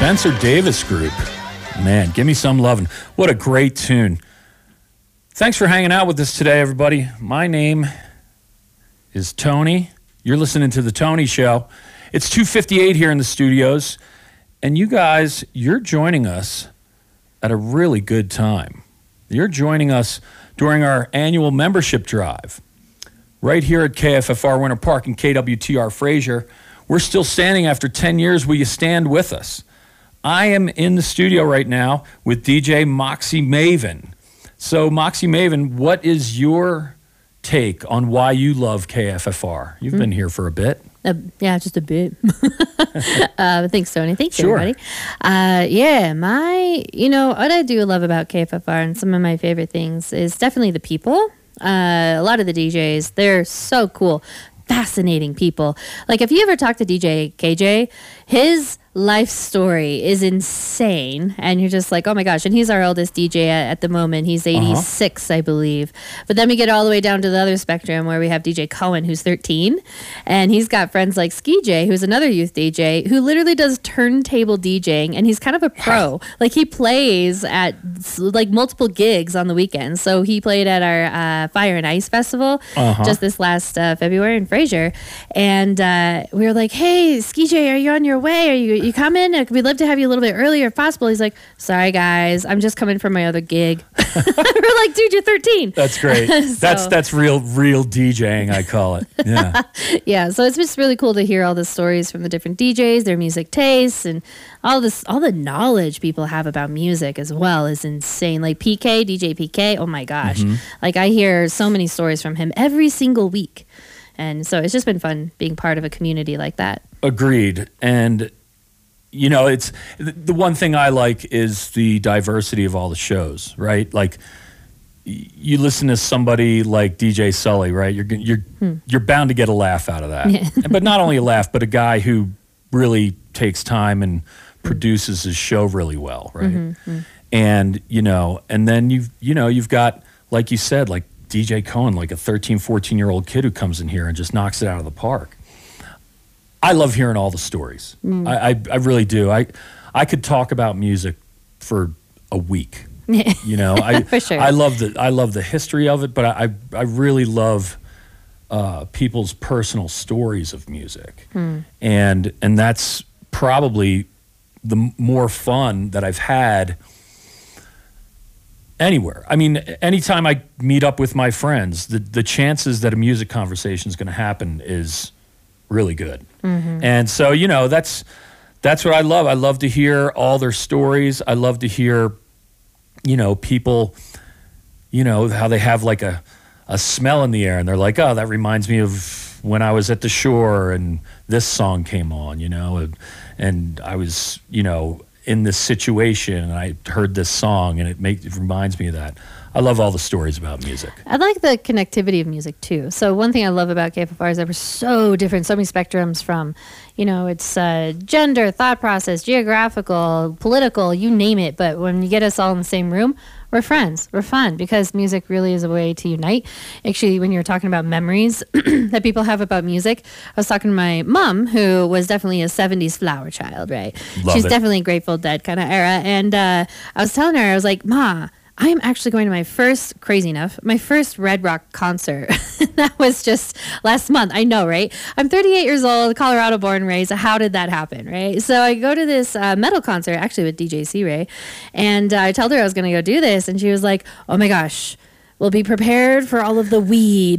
Spencer Davis Group. Man, give me some lovin'. What a great tune. Thanks for hanging out with us today, everybody. My name is Tony. You're listening to The Tony Show. It's 2:58 here in the studios. And you guys, you're joining us at a really good time. You're joining us during our annual membership drive. Right here at KFFR Winter Park and KWTR Fraser. We're still standing after 10 years. Will you stand with us? I am in the studio right now with DJ Moxie Maven. So, Moxie Maven, what is your take on why you love KFFR? You've been here for a bit. Yeah, just a bit. Thanks, Tony. Thanks, Sure. everybody. What I do love about KFFR and some of my favorite things is definitely the people. A lot of the DJs, they're so cool. Fascinating people. Like, if you ever talk to DJ KJ, his life story is insane, and you're just like, oh my gosh. And he's our oldest DJ at the moment. He's 86, I believe. But then we get all the way down to the other spectrum where we have DJ Cohen, who's 13, and he's got friends like Ski J, who's another youth DJ, who literally does turntable DJing, and he's kind of a pro. Like, he plays at like multiple gigs on the weekends. So he played at our Fire and Ice Festival just this last February in Fraser, and we were like, hey, Ski J, are you on your way? Are you coming? We'd love to have you a little bit earlier if possible. He's like, sorry guys, I'm just coming from my other gig. We're like, dude, you're 13. That's great. That's real DJing, I call it. Yeah. Yeah, so it's just really cool to hear all the stories from the different DJs, their music tastes, and all the knowledge people have about music as well is insane. Like DJ PK, oh my gosh. Like, I hear so many stories from him every single week. And so it's just been fun being part of a community like that. Agreed. And you know, it's the one thing I like is the diversity of all the shows, right? Like, you listen to somebody like DJ Sully, right? You're bound to get a laugh out of that. Yeah. But not only a laugh, but a guy who really takes time and produces his show really well, right? And and then you've got, like you said, like DJ Cohen, like a 13, 14-year-old kid who comes in here and just knocks it out of the park. I love hearing all the stories. I really do. I could talk about music for a week. For sure. I love the history of it, but I really love people's personal stories of music, and that's probably the more fun that I've had anywhere. I mean, anytime I meet up with my friends, the chances that a music conversation is going to happen is really good. And so, that's what I love. I love to hear all their stories. I love to hear, people, how they have like a smell in the air and they're like, oh, that reminds me of when I was at the shore and this song came on, and I was, in this situation and I heard this song and it reminds me of that. I love all the stories about music. I like the connectivity of music too. So one thing I love about KFFR is that we're so different, so many spectrums from, it's gender, thought process, geographical, political, you name it. But when you get us all in the same room, we're friends. We're fun because music really is a way to unite. Actually, when you were talking about memories that people have about music, I was talking to my mom, who was definitely a 70s flower child, right? She's definitely Grateful Dead kind of era. And I was telling her, I was like, Ma, I am actually going to my first Red Rock concert. That was just last month. I know, right? I'm 38 years old, Colorado born and raised. How did that happen, right? So I go to this metal concert, actually with DJ C-Ray, and I told her I was going to go do this, and she was like, oh my gosh, we'll be prepared for all of the weed.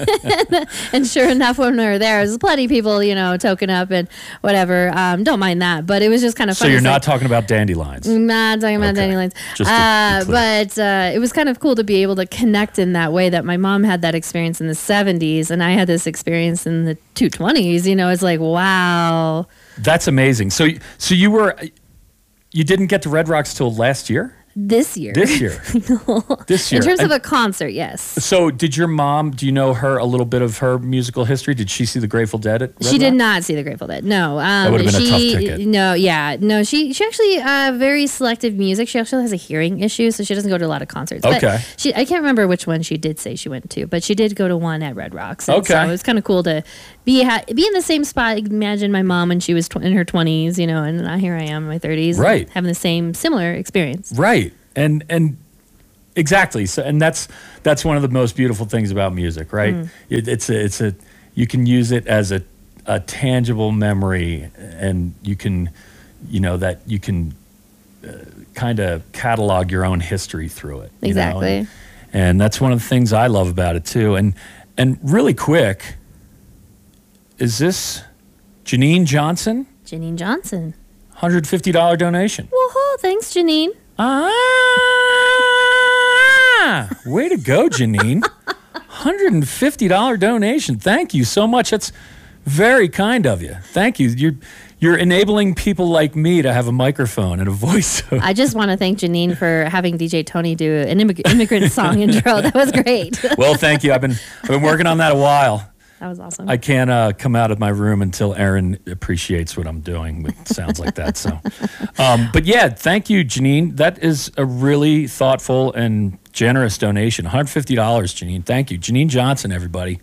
And sure enough, when we were there, there's plenty of people, token up and whatever. Don't mind that, but it was just kind of fun. So you're not talking about dandelions? Not talking about dandelions. But it was kind of cool to be able to connect in that way, that my mom had that experience in the 70s and I had this experience in the 220s. It's like, wow. That's amazing. So you didn't get to Red Rocks till last year? this year. This year. This year. In terms of a concert, yes. So did your mom, do you know her, a little bit of her musical history? Did she see the Grateful Dead at Red She did Rock? not see the Grateful Dead. No. That would have been a tough ticket. No, she actually very selective music. She actually has a hearing issue, so she doesn't go to a lot of concerts. Okay. But I can't remember which one she did say she went to, but she did go to one at Red Rocks. Okay. So it was kind of cool to be in the same spot. Imagine my mom when she was in her 20s, and now here I am in my 30s. Right. Having the same similar experience. Right. And exactly. So, and that's one of the most beautiful things about music, right? It's a you can use it as a tangible memory, and you can, that you can kind of catalog your own history through it. Exactly. And that's one of the things I love about it too. And really quick, is this Janine Johnson? Janine Johnson. $150 donation. Woohoo! Thanks, Janine. Way to go, Janine. $150 donation. Thank you so much. That's very kind of you. Thank you. You're enabling people like me to have a microphone and a voice. I just want to thank Janine for having DJ Tony do an immigrant song intro. That was great. Well, thank you. I've been working on that a while. That was awesome. I can't come out of my room until Aaron appreciates what I'm doing. It sounds like that. So, but yeah, thank you, Janine. That is a really thoughtful and generous donation. $150, Janine. Thank you, Janine Johnson. Everybody.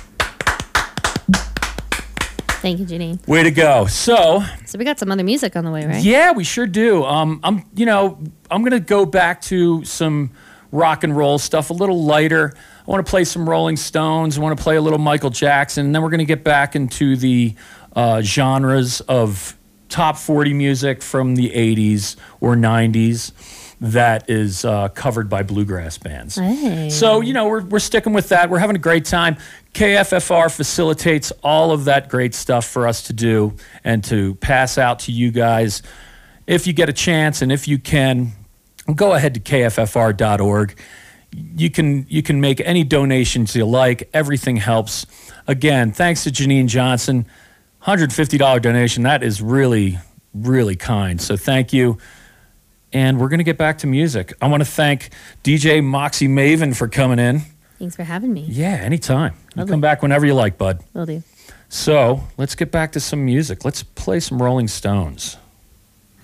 Thank you, Janine. Way to go. So we got some other music on the way, right? Yeah, we sure do. I'm gonna go back to some rock and roll stuff, a little lighter. I want to play some Rolling Stones. I want to play a little Michael Jackson. And then we're going to get back into the genres of top 40 music from the 80s or 90s that is covered by bluegrass bands. Hey. So, we're sticking with that. We're having a great time. KFFR facilitates all of that great stuff for us to do and to pass out to you guys. If you get a chance and if you can, go ahead to kffr.org. You can make any donations you like. Everything helps. Again, thanks to Janine Johnson. $150 donation. That is really, really kind. So thank you. And we're going to get back to music. I want to thank DJ Moxie Maven for coming in. Thanks for having me. Yeah, anytime. You come back whenever you like, bud. Will do. So let's get back to some music. Let's play some Rolling Stones.